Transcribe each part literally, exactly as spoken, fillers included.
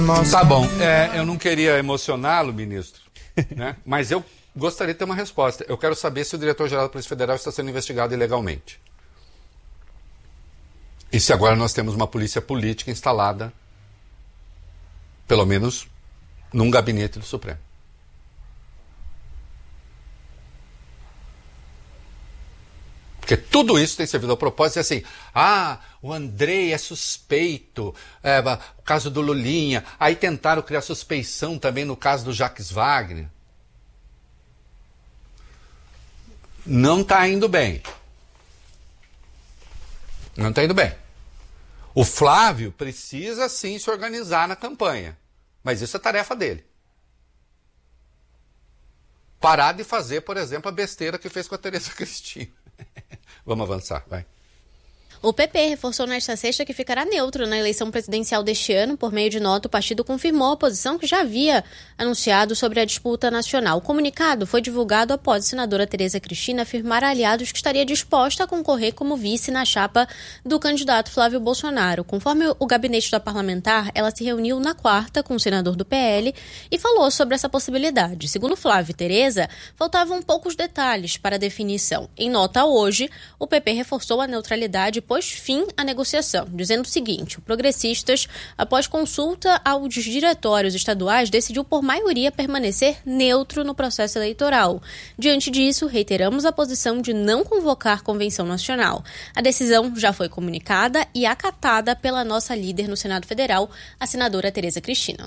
Nossa. Tá bom, é, eu não queria emocioná-lo, ministro, né? Mas eu gostaria de ter uma resposta. Eu quero saber se o diretor-geral da Polícia Federal está sendo investigado ilegalmente. E se agora nós temos uma polícia política instalada, pelo menos, num gabinete do Supremo. Porque tudo isso tem servido ao propósito, assim, ah, o Andrei é suspeito, é, o caso do Lulinha, aí tentaram criar suspeição também no caso do Jacques Wagner. Não está indo bem. Não está indo bem. O Flávio precisa sim se organizar na campanha, mas isso é tarefa dele. Parar de fazer, por exemplo, a besteira que fez com a Tereza Cristina. Vamos avançar, vai. O P P reforçou nesta sexta que ficará neutro na eleição presidencial deste ano. Por meio de nota, o partido confirmou a posição que já havia anunciado sobre a disputa nacional. O comunicado foi divulgado após a senadora Tereza Cristina afirmar a aliados que estaria disposta a concorrer como vice na chapa do candidato Flávio Bolsonaro. Conforme o gabinete da parlamentar, ela se reuniu na quarta com o senador do P L e falou sobre essa possibilidade. Segundo Flávio e Tereza, faltavam poucos detalhes para a definição. Em nota hoje, o P P reforçou a neutralidade pôs fim à negociação, dizendo o seguinte: o Progressistas, após consulta aos diretórios estaduais, decidiu por maioria permanecer neutro no processo eleitoral. Diante disso, reiteramos a posição de não convocar convenção nacional. A decisão já foi comunicada e acatada pela nossa líder no Senado Federal, a senadora Tereza Cristina.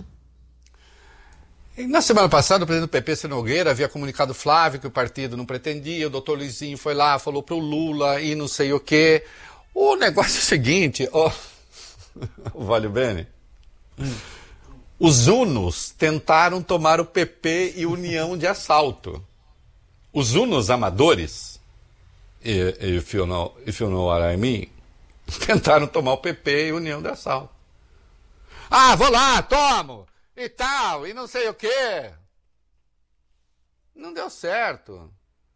Na semana passada, o presidente do P P, Ciro Nogueira, havia comunicado Flávio que o partido não pretendia, o doutor Luizinho foi lá, falou para o Lula e não sei o quê. O negócio é o seguinte, ó, oh, Vale Bene, hum. Os Unos tentaram tomar o P P e União de assalto. Os Unos amadores, if you know, if you know what I mean, tentaram tomar o P P e União de assalto. Ah, vou lá, tomo, e tal, e não sei o quê. Não deu certo.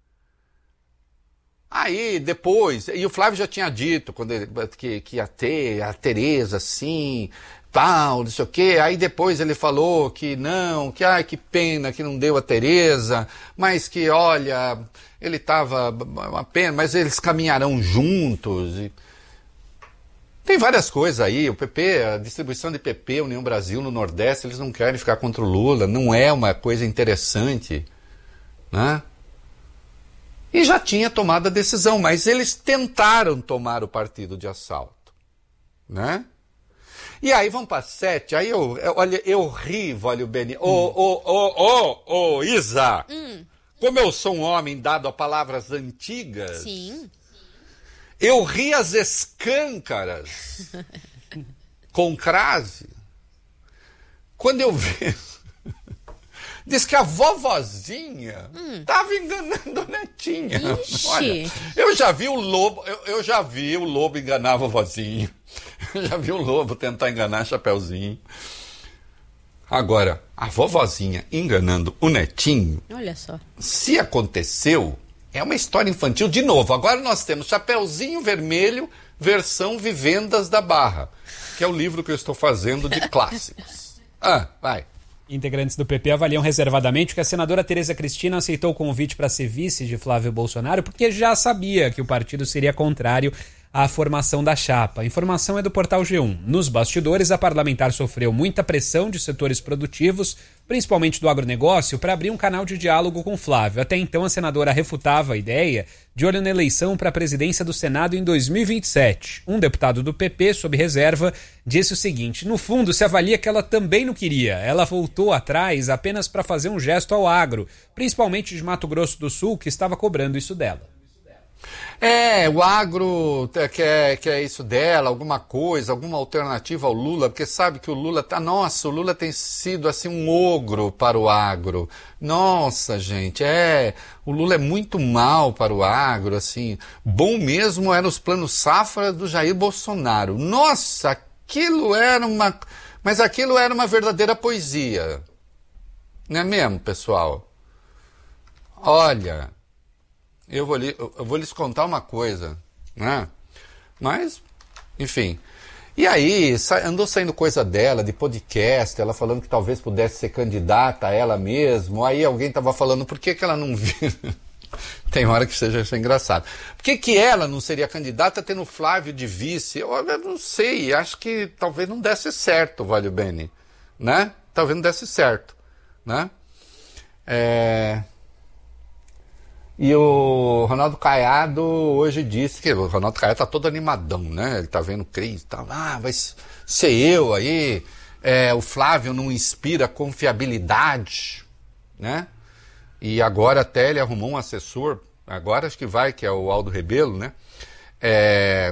Aí, depois, e o Flávio já tinha dito quando ele, que, que ia ter a Tereza, assim, tal, não sei o quê. Aí depois ele falou que não, que ai, que pena que não deu a Tereza, mas que, olha, ele estava uma pena, mas eles caminharão juntos. E... Tem várias coisas aí, o P P, a distribuição de P P, União Brasil no Nordeste, eles não querem ficar contra o Lula, não é uma coisa interessante, né? E já tinha tomado a decisão, mas eles tentaram tomar o partido de assalto, né? E aí vão para sete, aí eu, eu, olha, eu ri, Vale Bene, ô, ô, ô, ô, ô, Isa, hum. Como eu sou um homem dado a palavras antigas, sim. Eu ri as escâncaras com crase, quando eu vi... Diz que a vovozinha estava hum. enganando a netinha. Ixi. Olha, eu já vi o lobo, eu, eu já vi o lobo enganar a vovozinha. Eu já vi o lobo tentar enganar a Chapeuzinho. Agora, a vovozinha enganando o netinho. Olha só. Se aconteceu, é uma história infantil de novo. Agora nós temos Chapeuzinho Vermelho, versão Vivendas da Barra, que é o livro que eu estou fazendo de clássicos. Ah, vai. Integrantes do P P avaliam reservadamente que a senadora Tereza Cristina aceitou o convite para ser vice de Flávio Bolsonaro porque já sabia que o partido seria contrário à formação da chapa. A informação é do portal G um. Nos bastidores, a parlamentar sofreu muita pressão de setores produtivos, principalmente do agronegócio, para abrir um canal de diálogo com Flávio. Até então, a senadora refutava a ideia, de olho na eleição para a presidência do Senado em dois mil e vinte e sete. Um deputado do P P, sob reserva, disse o seguinte: no fundo, se avalia que ela também não queria. Ela voltou atrás apenas para fazer um gesto ao agro, principalmente de Mato Grosso do Sul, que estava cobrando isso dela. É, o agro quer, quer isso dela, alguma coisa, alguma alternativa ao Lula, porque sabe que o Lula tá, nossa, o Lula tem sido assim um ogro para o agro. Nossa, gente, é, o Lula é muito mal para o agro, assim, bom mesmo era os planos safra do Jair Bolsonaro. Nossa, aquilo era uma, mas aquilo era uma verdadeira poesia. Não é mesmo, pessoal? Olha... Eu vou, li, eu vou lhes contar uma coisa, né? Mas, enfim. E aí, andou saindo coisa dela, de podcast, ela falando que talvez pudesse ser candidata a ela mesma. Aí alguém estava falando, por que, que ela não viu? Tem hora que seja isso engraçado. Por que, que ela não seria candidata tendo Flávio de vice? Eu, eu não sei, acho que talvez não desse certo, Valio Bene, né? Talvez não desse certo, né? É... E o Ronaldo Caiado hoje disse que o Ronaldo Caiado tá todo animadão, né? Ele tá vendo crise e tal. Ah, vai ser eu aí. É, o Flávio não inspira confiabilidade, né? E agora até ele arrumou um assessor, agora acho que vai, que é o Aldo Rebelo, né? É...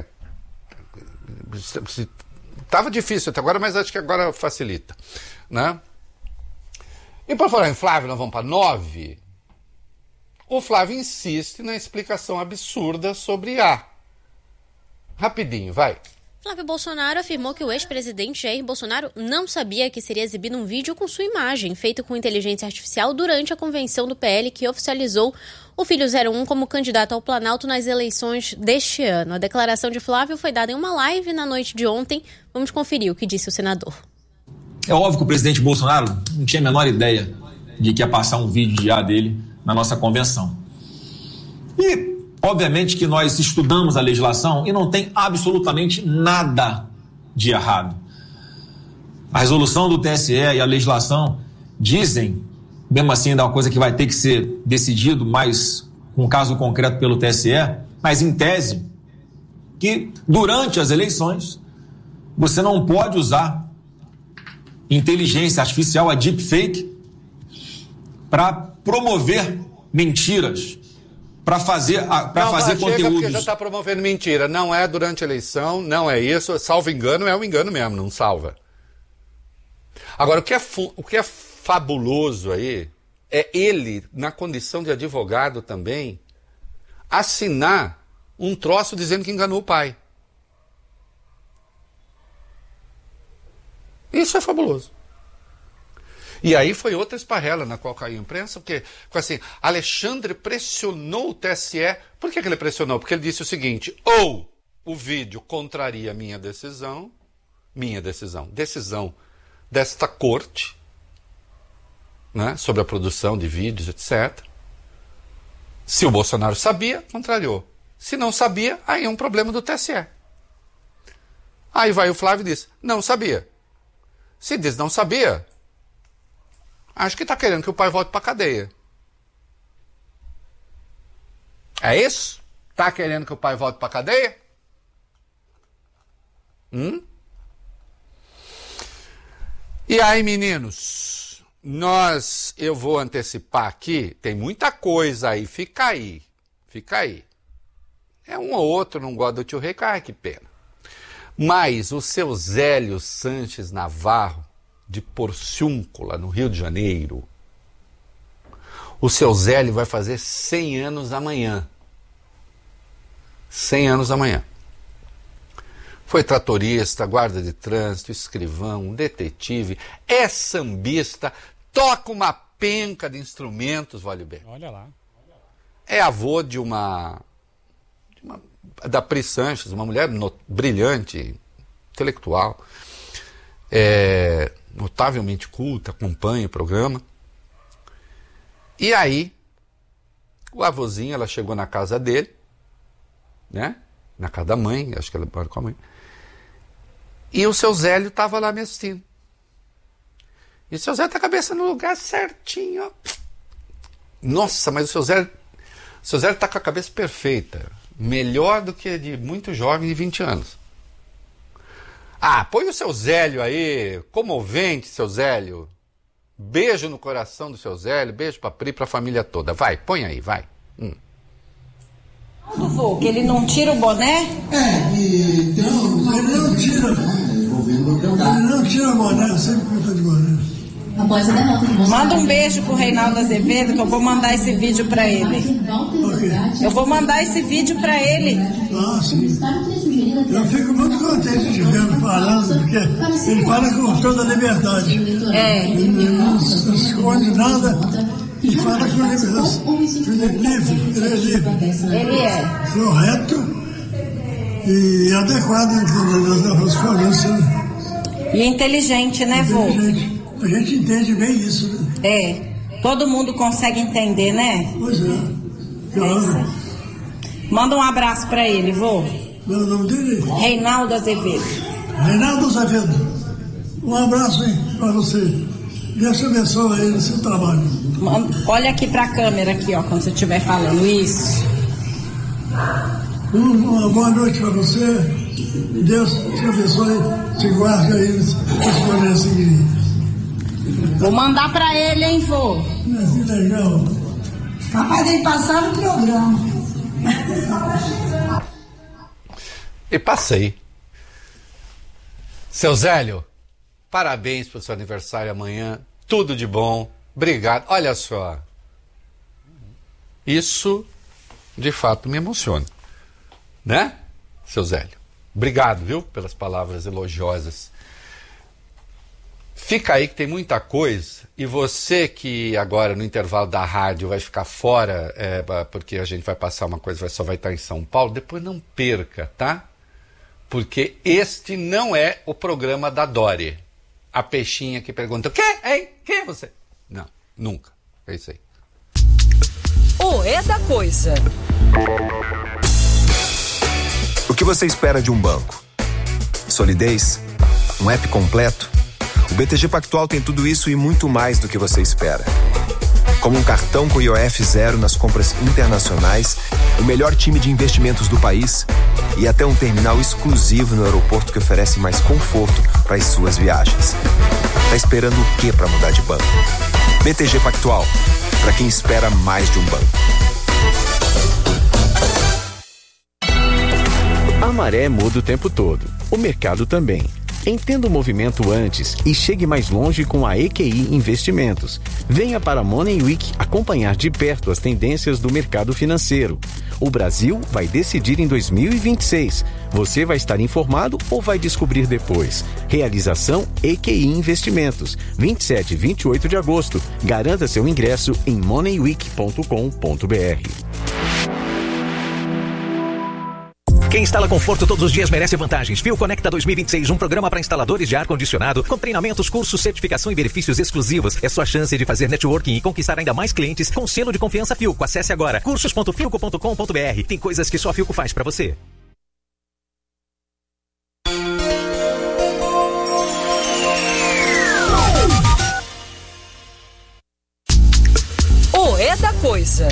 Tava difícil até agora, mas acho que agora facilita, né? E para falar em Flávio, nós vamos para nove... O Flávio insiste na explicação absurda sobre A. Rapidinho, vai. Flávio Bolsonaro afirmou que o ex-presidente Jair Bolsonaro não sabia que seria exibido um vídeo com sua imagem, feito com inteligência artificial, durante a convenção do P L que oficializou o Filho zero um como candidato ao Planalto nas eleições deste ano. A declaração de Flávio foi dada em uma live na noite de ontem. Vamos conferir o que disse o senador. É óbvio que o presidente Bolsonaro não tinha a menor ideia de que ia passar um vídeo de A dele na nossa convenção. E, obviamente, que nós estudamos a legislação e não tem absolutamente nada de errado. A resolução do T S E e a legislação dizem, mesmo assim, ainda é uma coisa que vai ter que ser decidido mais com um caso concreto pelo T S E, mas em tese, que durante as eleições você não pode usar inteligência artificial, a deepfake, para promover mentiras, para fazer, para fazer conteúdos. Chega porque já está promovendo mentira. Não é durante a eleição, não é isso. Salvo engano, é um engano mesmo, não salva. Agora, o que é, o que é fabuloso aí é ele, na condição de advogado também, assinar um troço dizendo que enganou o pai. Isso é fabuloso. E aí foi outra esparrela na qual caiu a imprensa, porque, assim, Alexandre pressionou o T S E. Por que, que ele pressionou? Porque ele disse o seguinte: ou o vídeo contraria a minha decisão, minha decisão, decisão desta corte, né, sobre a produção de vídeos, etcétera. Se o Bolsonaro sabia, contrariou. Se não sabia, aí é um problema do T S E. Aí vai o Flávio e diz, não sabia. Se diz não sabia, acho que está querendo que o pai volte para a cadeia. É isso? Está querendo que o pai volte para a cadeia? Hum? E aí, meninos, nós, eu vou antecipar aqui, tem muita coisa aí, fica aí, fica aí. É um ou outro, não gosta do tio Rei, ai que pena. Mas o seu Zélio Sanches Navarro, de Porciúncula, no Rio de Janeiro, o seu Zélio vai fazer cem anos amanhã. cem anos amanhã. Foi tratorista, guarda de trânsito, escrivão, detetive, é sambista, toca uma penca de instrumentos, vale bem. Olha lá. É avô de uma, de uma da Pri Sanches, uma mulher no, brilhante, intelectual, é, notavelmente culta, acompanha o programa. E aí, o avôzinho, ela chegou na casa dele, né? Na casa da mãe, acho que ela mora com a mãe. E o seu Zélio estava lá me assistindo. E o seu Zélio tá com a cabeça no lugar certinho, ó. Nossa, mas o seu Zélio, o seu Zélio tá com a cabeça perfeita. Melhor do que de muito jovem de vinte anos. Ah, põe o seu Zélio aí, comovente, seu Zélio. Beijo no coração do seu Zélio, beijo pra Pri, pra família toda. Vai, põe aí, vai. Hum. Do vô, que ele não tira o boné? É, e não, ele não tira. Ele não tira o boné, sempre fica de boné. Manda um beijo pro Reinaldo Azevedo, que eu vou mandar esse vídeo pra ele. Okay. Eu vou mandar esse vídeo pra ele. Ah, sim. Eu fico muito contente de vê-lo falando, porque ele fala com toda a liberdade. É. Ele não se esconde nada e fala com liberdade. Ele é livre, ele é livre. Ele é. Sou reto e adequado às escolhas. E inteligente, né, vô? Inteligente. A gente entende bem isso, né? É. Todo mundo consegue entender, né? Pois é. Claro. É. Manda um abraço pra ele, vô. Meu nome dele? Reinaldo Azevedo. Reinaldo Azevedo. Um abraço aí pra você. Deus te abençoe aí no seu trabalho. Olha aqui pra câmera, aqui, ó, quando você estiver falando isso. Uma boa noite pra você. Deus te abençoe, te guarde aí nesse momento seguinte. Vou mandar pra ele, hein, vô? Que legal. Capaz dele passar no programa. E passei. Seu Zélio, parabéns pelo seu aniversário amanhã. Tudo de bom. Obrigado. Olha só. Isso, de fato, me emociona. Né, seu Zélio? Obrigado, viu, pelas palavras elogiosas. Fica aí que tem muita coisa. E você que agora no intervalo da rádio vai ficar fora, é, porque a gente vai passar uma coisa, só vai estar em São Paulo, depois não perca, tá? Porque este não é o programa da Dori. A peixinha que pergunta, quê? Hein? Quem é você? Não, nunca. É isso aí. O É da Coisa. O que você espera de um banco? Solidez? Um app completo? O B T G Pactual tem tudo isso e muito mais do que você espera. Como um cartão com I O F zero nas compras internacionais, o melhor time de investimentos do país e até um terminal exclusivo no aeroporto que oferece mais conforto para as suas viagens. Tá esperando o que para mudar de banco? B T G Pactual, para quem espera mais de um banco. A maré muda o tempo todo, o mercado também. Entenda o movimento antes e chegue mais longe com a E Q I Investimentos. Venha para a Money Week acompanhar de perto as tendências do mercado financeiro. O Brasil vai decidir em dois mil e vinte e seis. Você vai estar informado ou vai descobrir depois? Realização E Q I Investimentos, vinte e sete e vinte e oito de agosto. Garanta seu ingresso em money week ponto com ponto b r. Quem instala conforto todos os dias merece vantagens. Fio Conecta dois mil e vinte e seis, um programa para instaladores de ar-condicionado, com treinamentos, cursos, certificação e benefícios exclusivos. É sua chance de fazer networking e conquistar ainda mais clientes com selo de confiança Filco. Acesse agora cursos ponto filco ponto com ponto b r. Tem coisas que só a Filco faz para você. O É da Coisa.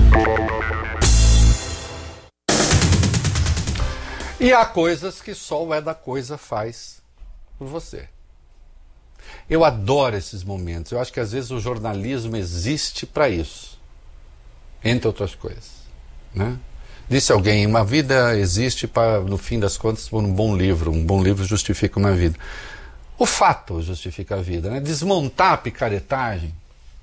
E há coisas que só o É da Coisa faz por você. Eu adoro esses momentos. Eu acho que às vezes o jornalismo existe para isso. Entre outras coisas. Né? Disse alguém, uma vida existe para, no fim das contas, por um bom livro. Um bom livro justifica uma vida. O fato justifica a vida. Né? Desmontar a picaretagem.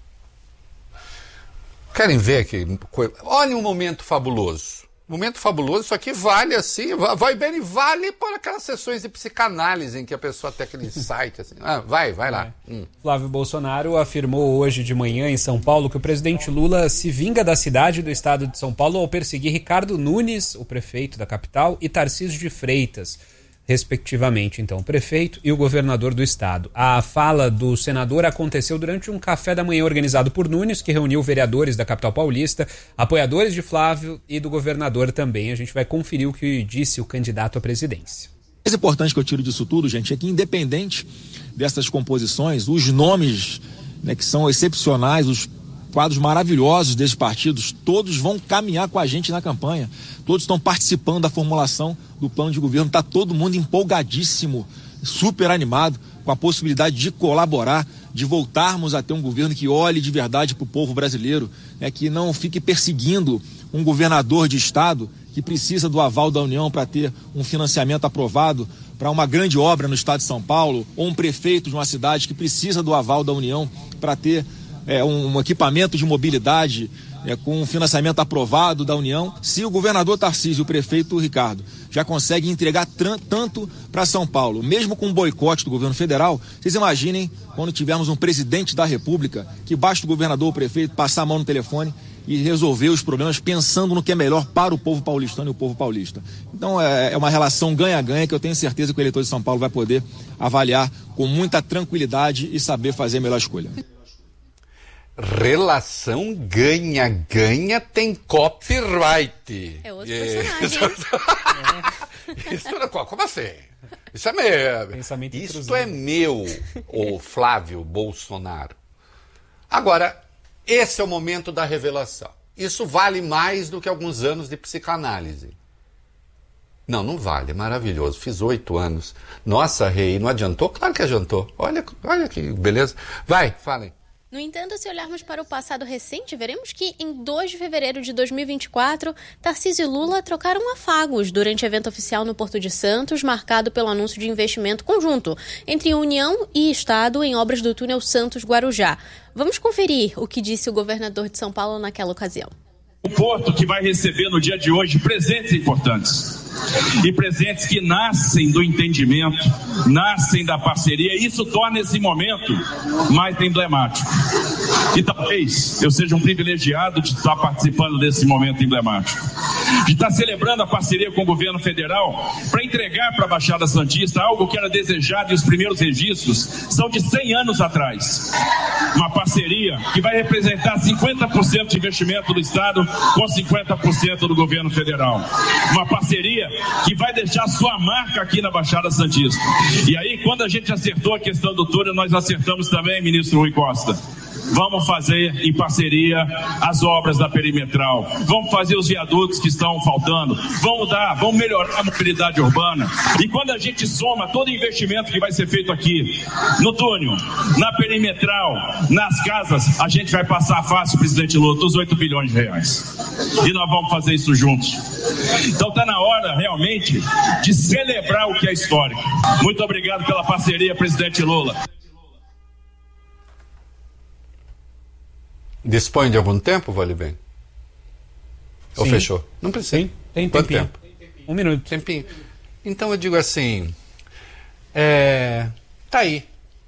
Querem ver que... Olha um momento fabuloso. Momento fabuloso, isso aqui vale assim, vai bem e vale por aquelas sessões de psicanálise em que a pessoa tem aquele site assim. Ah, vai, vai lá. É. Hum. Flávio Bolsonaro afirmou hoje de manhã em São Paulo que o presidente Lula se vinga da cidade e do estado de São Paulo ao perseguir Ricardo Nunes, o prefeito da capital, e Tarcísio de Freitas, respectivamente, então, o prefeito e o governador do estado. A fala do senador aconteceu durante um café da manhã organizado por Nunes, que reuniu vereadores da capital paulista, apoiadores de Flávio e do governador também. A gente vai conferir o que disse o candidato à presidência. O mais importante que eu tiro disso tudo, gente, é que independente dessas composições, os nomes, né, que são excepcionais, os quadros maravilhosos desses partidos, todos vão caminhar com a gente na campanha. Todos estão participando da formulação do plano de governo. Está todo mundo empolgadíssimo, super animado, com a possibilidade de colaborar, de voltarmos a ter um governo que olhe de verdade para o povo brasileiro, né, que não fique perseguindo um governador de estado que precisa do aval da União para ter um financiamento aprovado para uma grande obra no estado de São Paulo, ou um prefeito de uma cidade que precisa do aval da União para ter É, um, um equipamento de mobilidade é, com um financiamento aprovado da União. Se o governador Tarcísio e o prefeito Ricardo já conseguem entregar tanto para São Paulo, mesmo com um boicote do governo federal, vocês imaginem quando tivermos um presidente da República que basta o governador ou o prefeito passar a mão no telefone e resolver os problemas pensando no que é melhor para o povo paulistano e o povo paulista. Então é, é uma relação ganha-ganha que eu tenho certeza que o eleitor de São Paulo vai poder avaliar com muita tranquilidade e saber fazer a melhor escolha. Relação ganha-ganha tem copyright. É outro personagem. Isso, como assim? Isso é meu. Pensamento Isso intrusivo. É meu, o Flávio Bolsonaro. Agora, esse é o momento da revelação. Isso vale mais do que alguns anos de psicanálise. Não, não vale, é maravilhoso. Fiz oito anos. Nossa, Rei, não adiantou? Claro que adiantou. Olha, olha que beleza. Vai, falem. No entanto, se olharmos para o passado recente, veremos que em dois de fevereiro de dois mil e vinte e quatro, Tarcísio e Lula trocaram afagos durante evento oficial no Porto de Santos, marcado pelo anúncio de investimento conjunto entre União e Estado em obras do túnel Santos-Guarujá. Vamos conferir o que disse o governador de São Paulo naquela ocasião. O Porto que vai receber no dia de hoje presentes importantes. E presentes que nascem do entendimento, nascem da parceria, e isso torna esse momento mais emblemático. E talvez eu seja um privilegiado de estar participando desse momento emblemático, de estar celebrando a parceria com o governo federal para entregar para a Baixada Santista algo que era desejado, e os primeiros registros são de cem anos atrás. Uma parceria que vai representar cinquenta por cento de investimento do Estado com cinquenta por cento do governo federal. Uma parceria que vai deixar sua marca aqui na Baixada Santista. E aí, quando a gente acertou a questão do túnel, nós acertamos também, ministro Rui Costa. Vamos fazer em parceria as obras da perimetral, vamos fazer os viadutos que estão faltando, vamos dar, vamos melhorar a mobilidade urbana. E quando a gente soma todo o investimento que vai ser feito aqui, no túnel, na perimetral, nas casas, a gente vai passar fácil, presidente Lula, dos oito bilhões de reais. E nós vamos fazer isso juntos. Então está na hora, realmente, de celebrar o que é histórico. Muito obrigado pela parceria, presidente Lula. Dispõe de algum tempo, vale bem? Ou Sim. fechou? Não precisa. Sim, tem Quanto tempinho. tempo? Um minuto. Tempinho. Então eu digo assim, é, tá aí.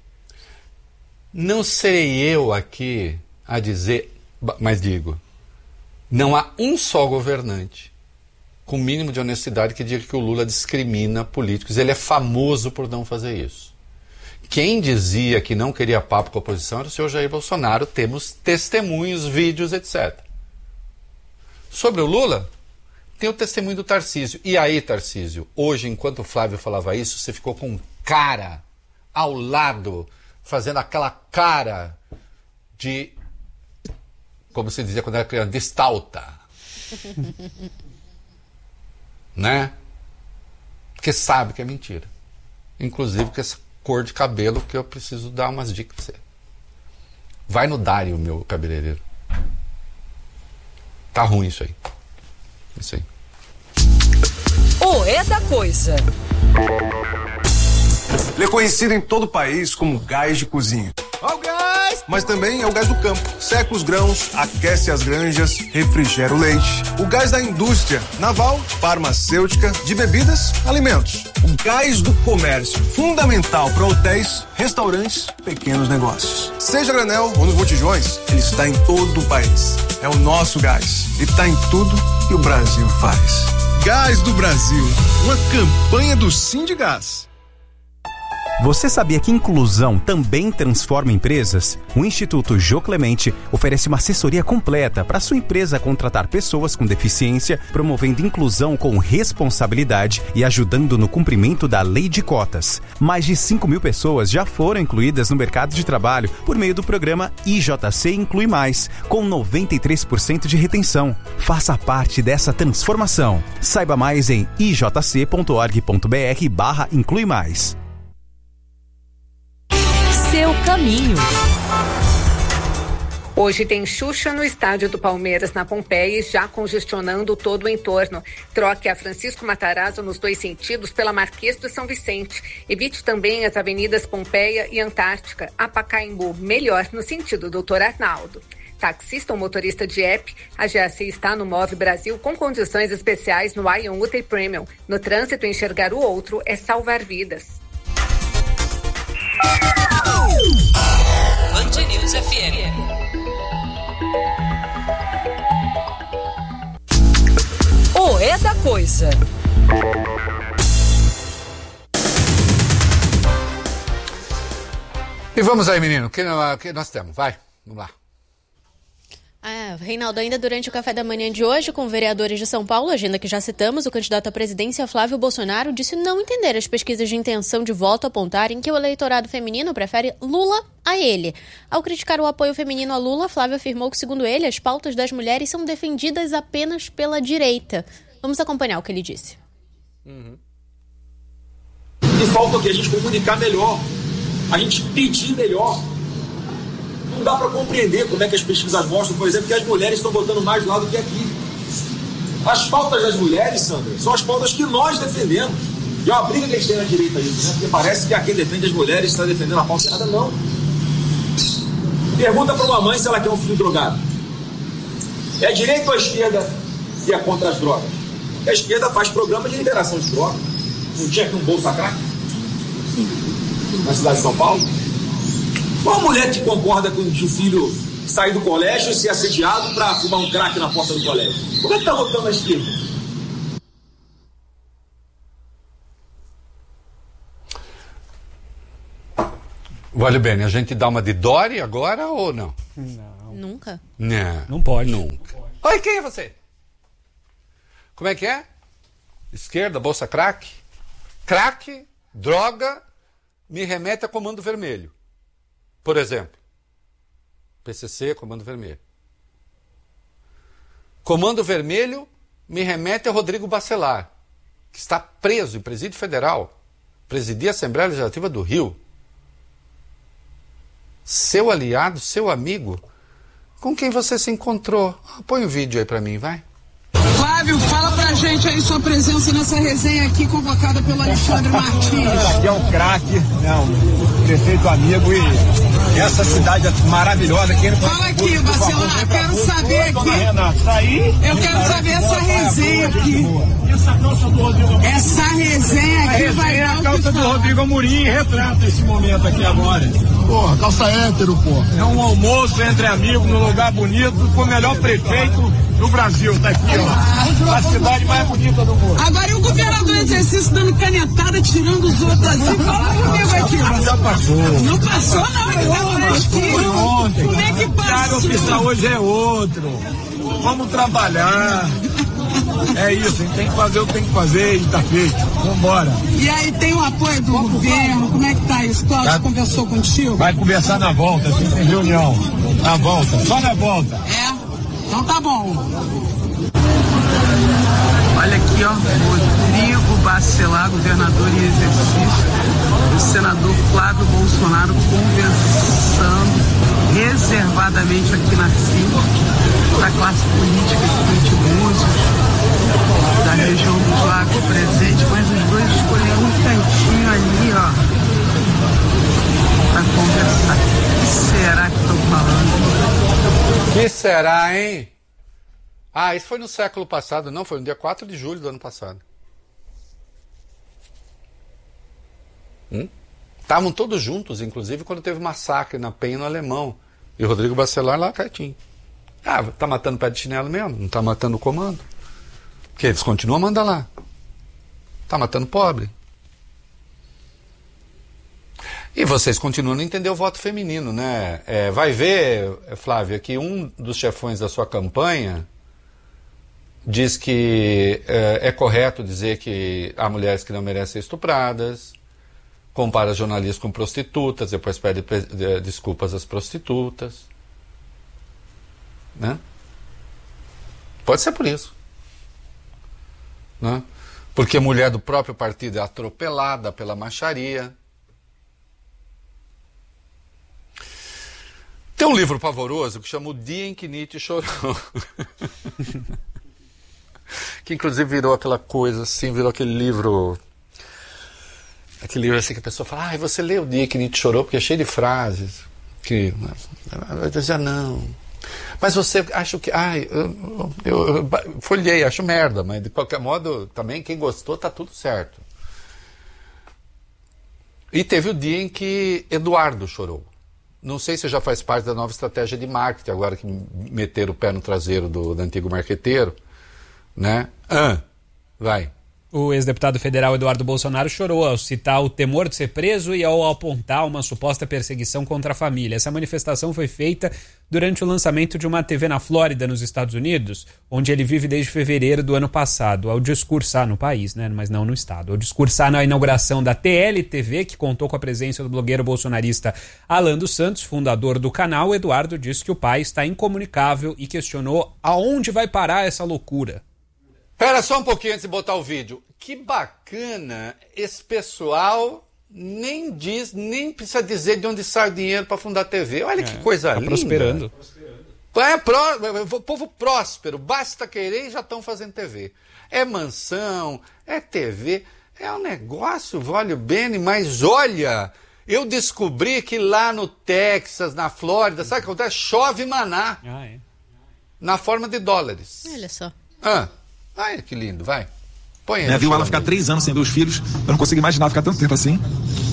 Não serei eu aqui a dizer, mas digo, não há um só governante com o mínimo de honestidade que diga que o Lula discrimina políticos. Ele é famoso por não fazer isso. Quem dizia que não queria papo com a oposição era o senhor Jair Bolsonaro. Temos testemunhos, vídeos, etcétera. Sobre o Lula, tem o testemunho do Tarcísio. E aí, Tarcísio, hoje, enquanto o Flávio falava isso, você ficou com um cara ao lado, fazendo aquela cara de, como se dizia quando era criança, de stalta. Né? Porque sabe que é mentira. Inclusive que essa cor de cabelo que eu preciso dar umas dicas pra você. Vai no Dário, meu cabeleireiro. Tá ruim isso aí. Isso aí. O É da Coisa. Ele é conhecido em todo o país como gás de cozinha. Ó o gás! Mas também é o gás do campo. Seca os grãos, aquece as granjas, refrigera o leite. O gás da indústria naval, farmacêutica, de bebidas, alimentos. O gás do comércio, fundamental para hotéis, restaurantes, pequenos negócios. Seja granel ou nos botijões, ele está em todo o país. É o nosso gás e está em tudo que o Brasil faz. Gás do Brasil, uma campanha do Sindigás. Você sabia que inclusão também transforma empresas? O Instituto Jô Clemente oferece uma assessoria completa para sua empresa contratar pessoas com deficiência, promovendo inclusão com responsabilidade e ajudando no cumprimento da lei de cotas. Mais de cinco mil pessoas já foram incluídas no mercado de trabalho por meio do programa I J C Inclui Mais, com noventa e três por cento de retenção. Faça parte dessa transformação. Saiba mais em i j c ponto org ponto b r barra inclui mais. Seu caminho. Hoje tem Xuxa no estádio do Palmeiras, na Pompeia, já congestionando todo o entorno. Troque a Francisco Matarazzo nos dois sentidos pela Marquês do São Vicente. Evite também as avenidas Pompeia e Antártica. A Pacaembu, melhor no sentido doutor Arnaldo. Taxista ou motorista de app, a G A C está no Move Brasil com condições especiais no Ion Ultra Premium. No trânsito, enxergar o outro é salvar vidas. Band News F M. Coisa. E vamos aí, menino, o que, que nós temos? Vai, vamos lá. Ah, Reinaldo, ainda durante o café da manhã de hoje, com vereadores de São Paulo, agenda que já citamos, o candidato à presidência Flávio Bolsonaro disse não entender as pesquisas de intenção de voto apontarem que o eleitorado feminino prefere Lula a ele. Ao criticar o apoio feminino a Lula, Flávio afirmou que, segundo ele, as pautas das mulheres são defendidas apenas pela direita. Vamos acompanhar o que ele disse. Uhum. E falta o quê? A gente comunicar melhor, a gente pedir melhor. Não dá para compreender como é que as pesquisas mostram, por exemplo, que as mulheres estão votando mais lá do que aqui. As pautas das mulheres, Sandra, são as pautas que nós defendemos. E é uma briga que a gente tem na direita isso, né? Porque parece que quem defende as mulheres está defendendo a pauta errada. Não. Pergunta para uma mãe se ela quer um filho drogado. É a direita ou a esquerda que é contra as drogas? A esquerda faz programa de liberação de drogas. Não tinha aqui um bolsa crack na cidade de São Paulo? Qual a mulher que concorda com que o filho sair do colégio e ser assediado para fumar um crack na porta do colégio? Como é que está votando a esquerda? Vale bem, a gente dá uma de Dória agora ou não? Não. Nunca. Não. Não pode. Nunca. Oi, quem é você? Como é que é? Esquerda, bolsa crack? Crack, droga, me remete a Comando Vermelho. Por exemplo, P C C, Comando Vermelho. Comando Vermelho me remete a Rodrigo Bacelar, que está preso em presídio federal, presidia a Assembleia Legislativa do Rio. Seu aliado, seu amigo, com quem você se encontrou. Põe um vídeo aí pra mim, vai. Flávio, fala pra gente aí sua presença nessa resenha aqui convocada pelo Alexandre Martins. Aqui é um craque, né, um prefeito amigo e essa cidade é maravilhosa. Quem não fala aqui, Bacelar, quero saber aqui. Renato, tá aí? Eu quero saber essa resenha aqui. Essa calça do Rodrigo Amorim. Essa resenha aqui a vai dar a calça do Rodrigo Amorim retrata esse momento aqui agora. Porra, calça hétero, porra. É um almoço entre amigos, num lugar bonito, com o melhor prefeito do Brasil, tá aqui, ó. A cidade mais bonita do mundo. Agora, e o governador exercício dando canetada, tirando os outros assim? Fala comigo aqui. Já passou. Não passou, não, ele tá fresquinho. Foi ontem. Como é que passou? O Thiago oficial hoje é outro. Vamos trabalhar. É isso, a gente tem que fazer o que tem que fazer e tá feito. Vambora. E aí, tem o apoio do governo? Como é que tá isso? Cláudio tá. Conversou contigo? Vai conversar na volta, tem reunião. Na volta, só na volta. É? Então tá bom. Olha aqui, ó, Rodrigo Bacelar, governador em exercício, o senador Flávio Bolsonaro conversando reservadamente aqui na fila da classe política de músicos da região dos Lagos presente, mas os dois escolheram um cantinho ali, ó, para conversar. O que será que estão falando? Que será, hein? Ah, isso foi no século passado, não, foi no dia quatro de julho do ano passado. Estavam hum? todos juntos, inclusive, quando teve massacre na Penha no Alemão. E o Rodrigo Bacelar lá quietinho. Ah, tá matando pé de chinelo mesmo? Não tá matando o comando? Porque eles continuam a mandar lá. Tá matando pobre. E vocês continuam a não entender o voto feminino, né? É, vai ver, Flávia, que um dos chefões da sua campanha diz que é, é correto dizer que há mulheres que não merecem ser estupradas, compara jornalistas com prostitutas, depois pede desculpas às prostitutas. Né? Pode ser por isso. Né? Porque a mulher do próprio partido é atropelada pela macharia. Tem um livro pavoroso que chama O Dia em que Nietzsche Chorou. Que inclusive virou aquela coisa assim, virou aquele livro... Aquele livro assim que a pessoa fala, ah, você lê O Dia que Nietzsche Chorou, porque é cheio de frases. Que... Eu dizia, não... Mas você acha que... Ai, eu, eu, eu folhei, acho merda, mas de qualquer modo, também quem gostou tá tudo certo. E teve o dia em que Eduardo chorou. Não sei se já faz parte da nova estratégia de marketing, agora que meteram o pé no traseiro do, do antigo marqueteiro, né? Ah, Vai. O ex-deputado federal Eduardo Bolsonaro chorou ao citar o temor de ser preso e ao apontar uma suposta perseguição contra a família. Essa manifestação foi feita durante o lançamento de uma T V na Flórida, nos Estados Unidos, onde ele vive desde fevereiro do ano passado, ao discursar no país, né, mas não no estado, ao discursar na inauguração da T L T V, que contou com a presença do blogueiro bolsonarista Alan dos Santos, fundador do canal. Eduardo disse que o pai está incomunicável e questionou aonde vai parar essa loucura. Espera só um pouquinho antes de botar o vídeo. Que bacana, esse pessoal nem diz, nem precisa dizer de onde sai o dinheiro para fundar a T V. Olha é, que coisa tá linda. Prosperando. É pró, povo próspero, basta querer e já estão fazendo T V. É mansão, é T V, é um negócio, vale bem, mas olha, eu descobri que lá no Texas, na Flórida, sabe o que acontece? Chove maná. Ah, é. Na forma de dólares. Olha só. Ah. Ai, que lindo, vai. Põe Minha viu ela ficar três anos sem ver os filhos. Eu não consigo imaginar ficar tanto tempo assim.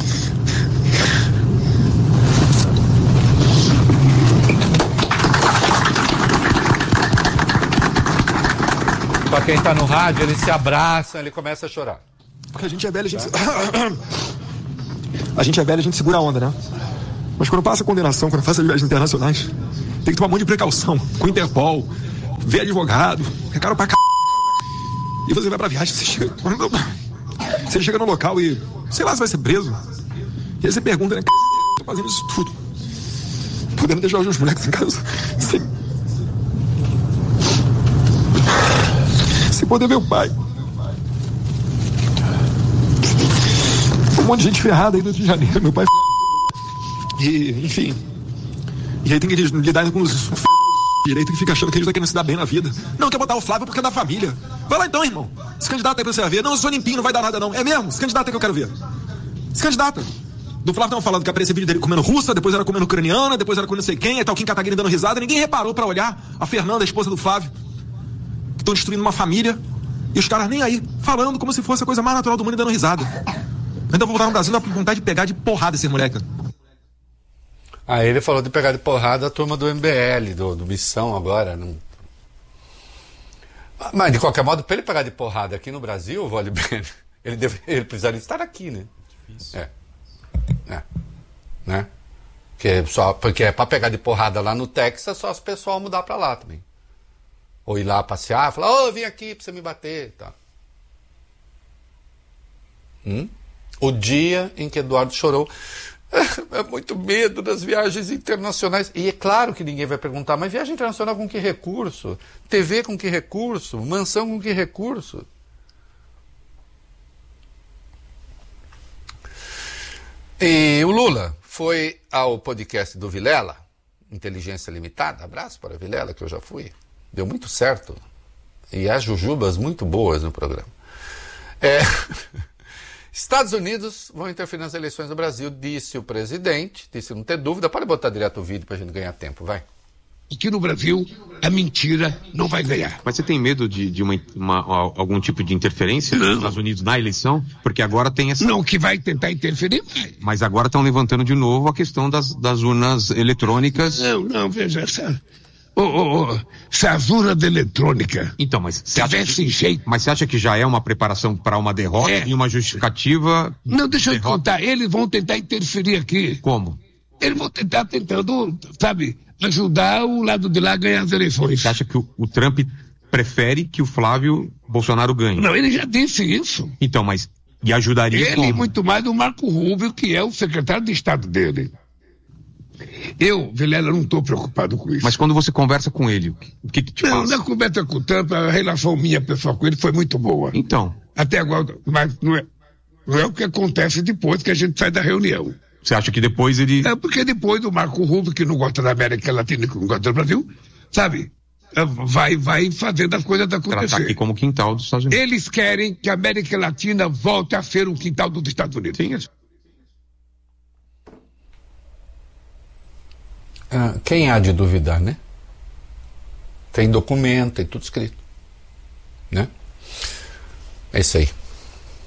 Pra quem tá no rádio, eles se abraçam, ele começa a chorar. Porque a gente é velho, a gente... Tá. A gente é velho, a gente segura a onda, né? Mas quando passa a condenação, quando faz as viagens internacionais, tem que tomar um monte de precaução. Com o Interpol, ver advogado, é caro pra c... E você vai pra viagem, você chega, você chega no local e, sei lá, você vai ser preso. E aí você pergunta, né, tô fazendo isso tudo, podendo deixar os meus moleques em casa, sem, sem poder ver o pai. Um monte de gente ferrada aí do Rio de Janeiro, meu pai e, enfim, e aí tem que lidar com os direito que fica achando que eles estão querendo se dar bem na vida. Não, quer botar o Flávio porque é da família. Vai lá então, irmão. Se candidata aí pra você ver. Não, eu sou limpinho, não vai dar nada não. É mesmo? Se candidata aí que eu quero ver. Se candidata. Do Flávio estavam falando que aparecia vídeo dele comendo russa, depois era comendo ucraniana, depois era comendo não sei quem, aí tá o Kim Kataguiri dando risada. Ninguém reparou pra olhar a Fernanda, a esposa do Flávio, que estão destruindo uma família, e os caras nem aí, falando como se fosse a coisa mais natural do mundo e dando risada. Ainda vou voltar no Brasil, dá vontade de pegar de porrada esse moleque. Aí ele falou de pegar de porrada a turma do M B L, do, do Missão agora. Não... Mas, de qualquer modo, para ele pegar de porrada aqui no Brasil, vale bem, ele, deve, ele precisaria estar aqui, né? Difícil. É. É. Né? Porque, só, porque é para pegar de porrada lá no Texas, só as pessoas mudar para lá também. Ou ir lá passear, falar, ô, oh, vim aqui para você me bater. Tá. Hum? O dia em que Eduardo chorou... É muito medo das viagens internacionais. E é claro que ninguém vai perguntar, mas viagem internacional com que recurso? T V com que recurso? Mansão com que recurso? E o Lula foi ao podcast do Vilela, Inteligência Limitada. Abraço para a Vilela, que eu já fui. Deu muito certo. E há jujubas muito boas no programa. É... Estados Unidos vão interferir nas eleições do Brasil, disse o presidente, disse não ter dúvida. Pode botar direto o vídeo para a gente ganhar tempo, vai. Aqui no Brasil, a mentira não vai ganhar. Mas você tem medo de, de uma, uma, algum tipo de interferência nos Estados Unidos na eleição? Porque agora tem essa... Não, que vai tentar interferir, vai. Mas agora estão levantando de novo a questão das, das urnas eletrônicas. Não, não, veja, essa... Oh, oh, oh, censura de eletrônica. Então, mas você acha que, jeito. Mas você acha que já é uma preparação para uma derrota é. e uma justificativa? Não, deixa derrota. eu te contar. Eles vão tentar interferir aqui. Como? Eles vão tentar tentando, sabe, ajudar o lado de lá a ganhar as eleições. Você acha que o, o Trump prefere que o Flávio Bolsonaro ganhe? Não, ele já disse isso. Então, mas e ajudaria ele como? Muito mais o Marco Rubio, que é o secretário de Estado dele. Eu, Vilela, não estou preocupado com isso. Mas quando você conversa com ele, o que, que te não, passa? Na conversa com o Trump, a relação minha pessoal com ele foi muito boa. Então? Até agora, mas não é, não é o que acontece depois que a gente sai da reunião. Você acha que depois ele... É porque depois o Marco Rubio, que não gosta da América Latina e que não gosta do Brasil, sabe, vai, vai fazendo as coisas acontecer. Tratar aqui como quintal dos Estados Unidos. Eles querem que a América Latina volte a ser um quintal dos Estados Unidos. Sim, isso. Ah, quem há de duvidar, né? Tem documento, tem tudo escrito, né? É isso aí.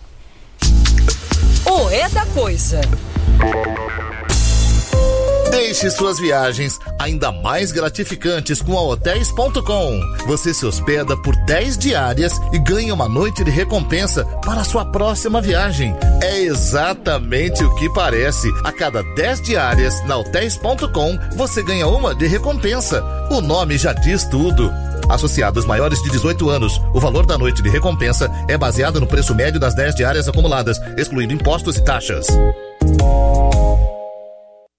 O É da Coisa. Desde Deixe suas viagens ainda mais gratificantes com a hotéis ponto com. Você se hospeda por dez diárias e ganha uma noite de recompensa para a sua próxima viagem. É exatamente o que parece. A cada dez diárias na hotéis ponto com, você ganha uma de recompensa. O nome já diz tudo. Associados maiores de dezoito anos, o valor da noite de recompensa é baseado no preço médio das dez diárias acumuladas, excluindo impostos e taxas.